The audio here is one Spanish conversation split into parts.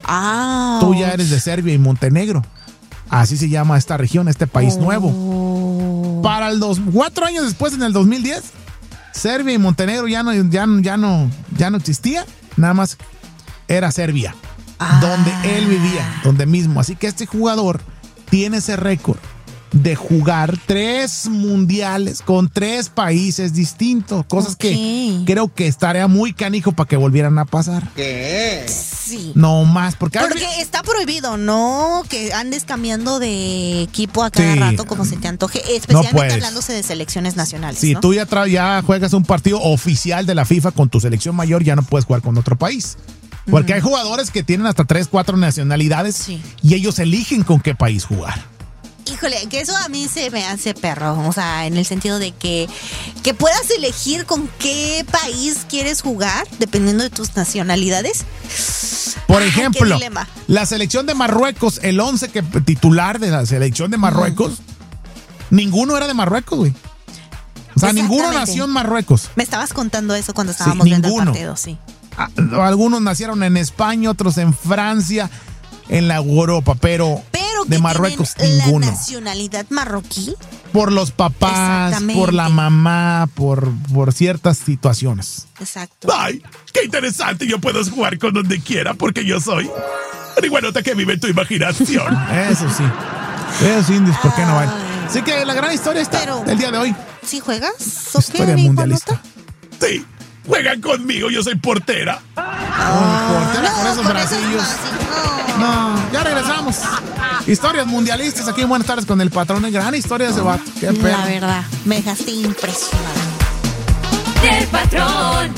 Tú ya eres de Serbia y Montenegro. Así se llama esta región, este país nuevo. Para 4 años después, en el 2010, Serbia y Montenegro ya no existía, nada más era Serbia, donde él vivía, donde mismo. Así que este jugador tiene ese récord de jugar 3 mundiales con 3 países distintos, cosas que creo que estaría muy canijo para que volvieran a pasar. ¿Qué? Sí. No más, porque está prohibido, ¿no? Que andes cambiando de equipo a cada rato como se te antoje, especialmente hablándose de selecciones nacionales. Si tú ya juegas un partido oficial de la FIFA con tu selección mayor, ya no puedes jugar con otro país. Porque hay jugadores que tienen hasta 3, 4 nacionalidades y ellos eligen con qué país jugar. Híjole, que eso a mí se me hace perro, o sea, en el sentido de que puedas elegir con qué país quieres jugar, dependiendo de tus nacionalidades. Por ejemplo, la selección de Marruecos, el 11 titular de la selección de Marruecos, ninguno era de Marruecos, güey. O sea, ninguno nació en Marruecos. Me estabas contando eso cuando estábamos viendo el partido, sí. Algunos nacieron en España, otros en Francia, en la Europa, pero de Marruecos ninguno. ¿La nacionalidad marroquí? Por los papás, por la mamá, por ciertas situaciones. Exacto. ¡Ay, qué interesante! Yo puedo jugar con donde quiera porque yo soy marihuanota que vive en tu imaginación. Eso sí. Esos indios, ¿por qué no hay? Así que la gran historia está del día de hoy. ¿Sí juegas? Historia mundialista. Sí, juegan conmigo, yo soy portera. Portera con esos bracillos. No, ya regresamos. Historias mundialistas aquí en Buenas Tardes con el Patrón. Gran historia de ese vato. Qué la verdad, me dejaste impresionado. El Patrón.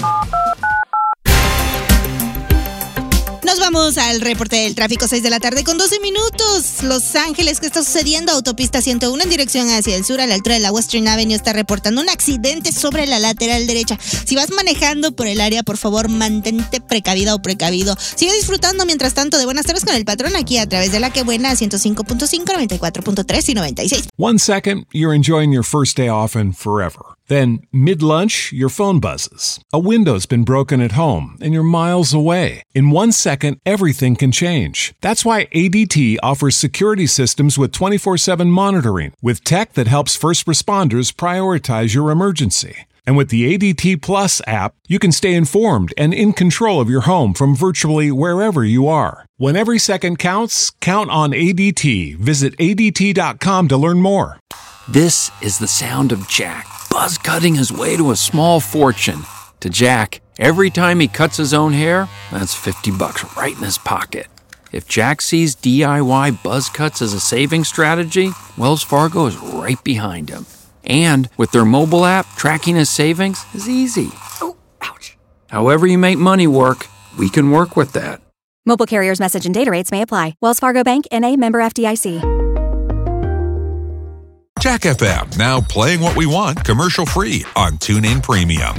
Nos vamos al reporte del tráfico, 6 de la tarde con 12 minutos. Los Ángeles, ¿qué está sucediendo? Autopista 101 en dirección hacia el sur, a la altura de la Western Avenue, está reportando un accidente sobre la lateral derecha. Si vas manejando por el área, por favor, mantente precavida o precavido. Sigue disfrutando, mientras tanto, de Buenas Tardes con el Patrón, aquí a través de La Que Buena, 105.5, 94.3 y 96. 1 second, you're enjoying your first day off and forever. Then, mid-lunch, your phone buzzes. A window's been broken at home, and you're miles away. In 1 second, everything can change. That's why ADT offers security systems with 24/7 monitoring, with tech that helps first responders prioritize your emergency. And with the ADT Plus app, you can stay informed and in control of your home from virtually wherever you are. When every second counts, count on ADT. Visit ADT.com to learn more. This is the sound of Jack, buzz cutting his way to a small fortune. To Jack, every time he cuts his own hair, that's $50 right in his pocket. If Jack sees DIY buzz cuts as a saving strategy, Wells Fargo is right behind him. And with their mobile app, tracking his savings is easy. Oh, ouch. However you make money work, we can work with that. Mobile carriers' message and data rates may apply. Wells Fargo Bank, N.A., member FDIC. Jack FM, now playing what we want commercial-free on TuneIn Premium.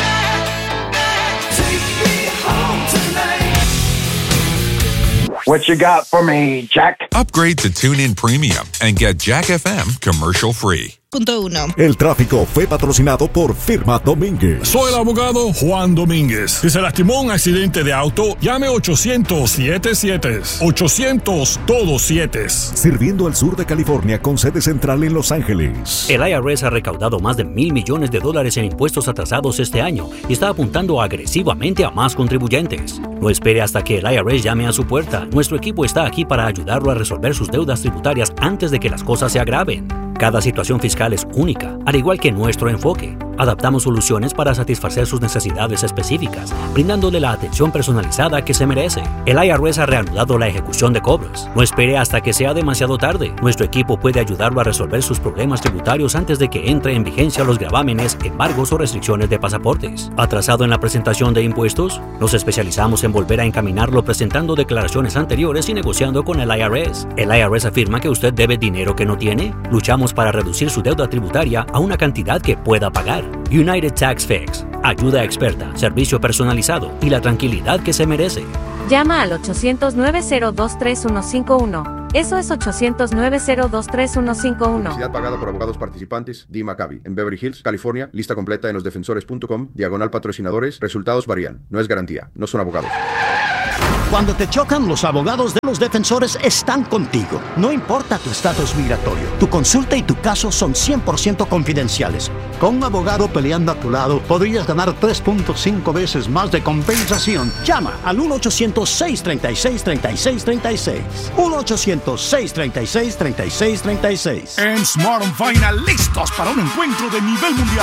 What you got for me, Jack? Upgrade to TuneIn Premium and get Jack FM commercial-free. El tráfico fue patrocinado por Firma Domínguez. Soy el abogado Juan Domínguez. Si se lastimó un accidente de auto, llame 800-77. 800 todos 7. Sirviendo al sur de California con sede central en Los Ángeles. El IRS ha recaudado más de $1,000 millones en impuestos atrasados este año y está apuntando agresivamente a más contribuyentes. No espere hasta que el IRS llame a su puerta. Nuestro equipo está aquí para ayudarlo a resolver sus deudas tributarias antes de que las cosas se agraven. Cada situación fiscal es única, al igual que nuestro enfoque. Adaptamos soluciones para satisfacer sus necesidades específicas, brindándole la atención personalizada que se merece. El IRS ha reanudado la ejecución de cobros. No espere hasta que sea demasiado tarde. Nuestro equipo puede ayudarlo a resolver sus problemas tributarios antes de que entre en vigencia los gravámenes, embargos o restricciones de pasaportes. ¿Atrasado en la presentación de impuestos? Nos especializamos en volver a encaminarlo presentando declaraciones anteriores y negociando con el IRS. ¿El IRS afirma que usted debe dinero que no tiene? Luchamos para reducir su deuda tributaria a una cantidad que pueda pagar. United Tax Fix. Ayuda experta, servicio personalizado y la tranquilidad que se merece. Llama al 800-902-3151. Eso es 800-902-3151. Publicidad pagada por abogados participantes. Dee Maccabi, en Beverly Hills, California. Lista completa en losdefensores.com. /patrocinadores. Resultados varían. No es garantía. No son abogados. Cuando te chocan, los abogados de los defensores están contigo. No importa tu estatus migratorio, tu consulta y tu caso son 100% confidenciales. Con un abogado peleando a tu lado, podrías ganar 3.5 veces más de compensación. Llama al 1-800-636-3636. 1-800-636-3636. En Smart & Final, listos para un encuentro de nivel mundial.